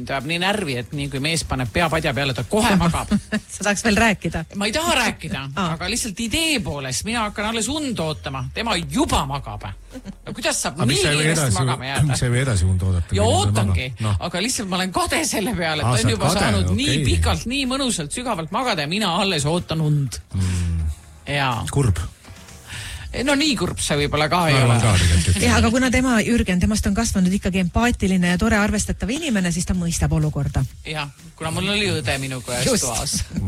mind ajab nii närvi, et nii kui mees paneb pea padja peale, ta kohe magab. Sa saaks veel rääkida. Ma ei taha rääkida, aga lihtsalt idee poolest mina hakkan alles und ootama. Tema juba magab. Kuidas saab nii kiiresti magama jääda? Miks ei või edasi und oodata? Ja ootangi, aga lihtsalt ma olen kade selle peale, et on juba saanud nii pikalt, nii mõnusalt, sügavalt magada ja mina alles ootan und. Kurb. No nii kurb see võib-olla ka ei ole. Ja, aga kuna Jürgen, temast on kasvanud ikkagi empaatiline ja tore arvestatav inimene, siis ta mõistab olukorda. Jah, kuna mul oli õde minuga ühes toas.